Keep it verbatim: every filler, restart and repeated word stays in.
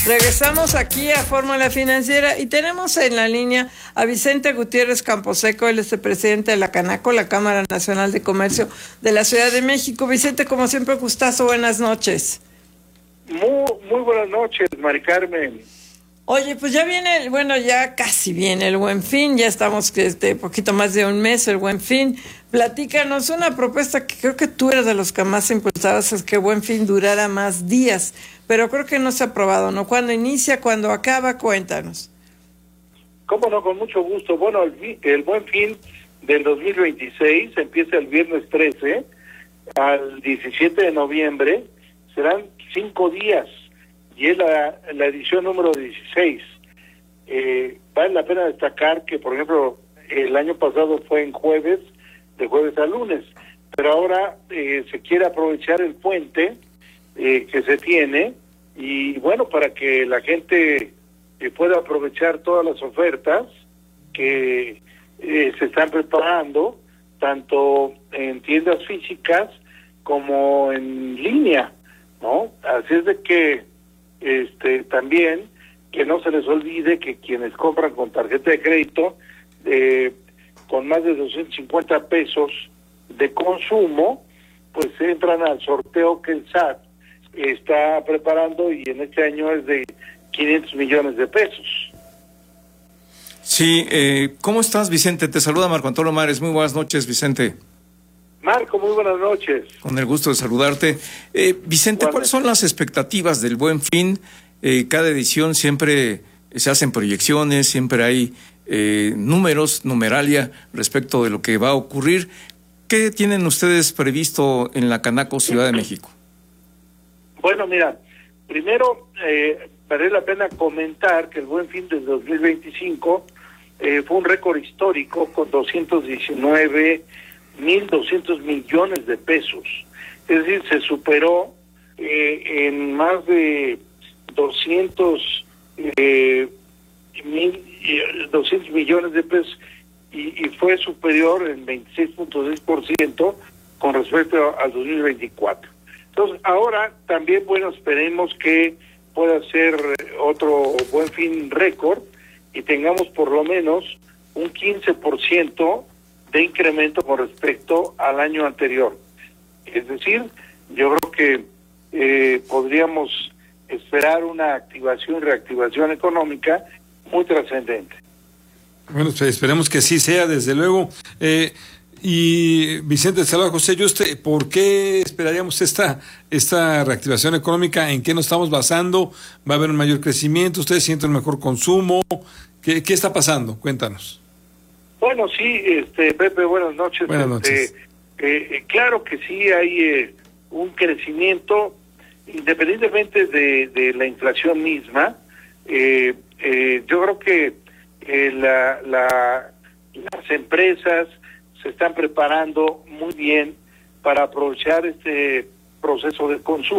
Regresamos aquí a Fórmula Financiera y tenemos en la línea a Vicente Gutiérrez Camposeco, él es el presidente de la Canaco, la Cámara Nacional de Comercio de la Ciudad de México. Vicente, como siempre, gustazo, buenas noches. Muy, muy buenas noches, Mari Carmen. Oye, pues ya viene, bueno, ya casi viene el Buen Fin, ya estamos este poquito más de un mes el Buen Fin. Platícanos una propuesta que creo que tú eres de los que más impulsabas, es que Buen Fin durara más días, pero creo que no se ha aprobado, ¿no? ¿Cuándo inicia, cuándo acaba? Cuéntanos. Cómo no, con mucho gusto. Bueno, el, el Buen Fin del dos mil veintiséis empieza el viernes trece al diecisiete de noviembre, serán cinco días. Y es la, la edición número dieciséis. Eh, vale la pena destacar que, por ejemplo, el año pasado fue en jueves, de jueves a lunes, pero ahora eh, se quiere aprovechar el puente eh, que se tiene, y bueno, para que la gente eh, pueda aprovechar todas las ofertas que eh, se están preparando, tanto en tiendas físicas como en línea, ¿no? Así es de que Este, también que no se les olvide que quienes compran con tarjeta de crédito eh, con más de doscientos cincuenta pesos de consumo, pues entran al sorteo que el S A T está preparando, y en este año es de quinientos millones de pesos. Sí, eh, ¿cómo estás, Vicente? Te saluda Marco Antonio Mares. Muy buenas noches, Vicente. Marco, muy buenas noches. Con el gusto de saludarte. Eh, Vicente, bueno, ¿cuáles son las expectativas del Buen Fin? Eh, cada edición siempre se hacen proyecciones, siempre hay eh, números, numeralia respecto de lo que va a ocurrir. ¿Qué tienen ustedes previsto en la Canaco Ciudad de México? Bueno, mira, primero eh, vale la pena comentar que el Buen Fin del dos mil veinticinco eh, fue un récord histórico con doscientos diecinueve mil doscientos millones de pesos. Es decir, se superó eh, en más de doscientos millones de pesos, y, y fue superior en veintiséis punto seis por ciento con respecto al dos mil veinticuatro. Entonces, ahora también, bueno, esperemos que pueda ser otro Buen Fin récord y tengamos por lo menos un quince por ciento de incremento con respecto al año anterior. Es decir, yo creo que eh, podríamos esperar una activación y reactivación económica muy trascendente. Bueno, pues esperemos que sí sea, desde luego. Eh, y Vicente, saludos, José. Yo usted, ¿por qué esperaríamos esta esta reactivación económica? ¿En qué nos estamos basando? ¿Va a haber un mayor crecimiento? ¿Ustedes sienten un mejor consumo? ¿Qué, qué está pasando? Cuéntanos. Bueno, sí, este Pepe, buenas noches. Buenas noches. Este, eh, claro que sí hay eh, un crecimiento, independientemente de, de la inflación misma. Eh, eh, yo creo que eh, la, la, las empresas se están preparando muy bien para aprovechar este proceso de consumo.